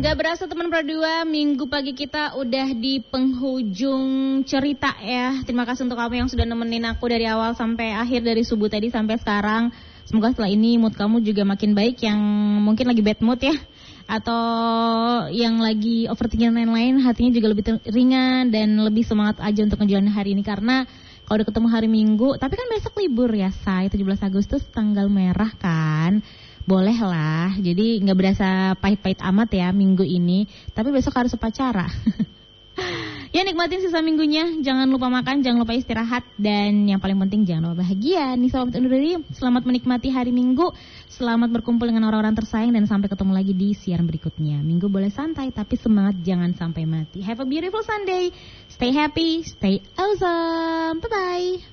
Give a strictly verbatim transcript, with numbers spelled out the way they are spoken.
Gak berasa teman Produa, minggu pagi kita udah di penghujung cerita ya. Terima kasih untuk kamu yang sudah nemenin aku dari awal sampai akhir, dari subuh tadi sampai sekarang. Semoga setelah ini mood kamu juga makin baik, yang mungkin lagi bad mood ya, atau yang lagi overthinking dan lain-lain, hatinya juga lebih ringan dan lebih semangat aja untuk ngejalanin hari ini. Karena kalau udah ketemu hari Minggu, tapi kan besok libur ya say, tujuh belas Agustus tanggal merah kan. Boleh lah, jadi gak berasa pahit-pahit amat ya minggu ini. Tapi besok harus upacara. Ya nikmatin sisa minggunya, jangan lupa makan, jangan lupa istirahat. Dan yang paling penting jangan lupa bahagia. Nih selamat undur diri, selamat menikmati hari Minggu. Selamat berkumpul dengan orang-orang tersayang. Dan sampai ketemu lagi di siaran berikutnya. Minggu boleh santai, tapi semangat jangan sampai mati. Have a beautiful Sunday, stay happy, stay awesome, bye-bye.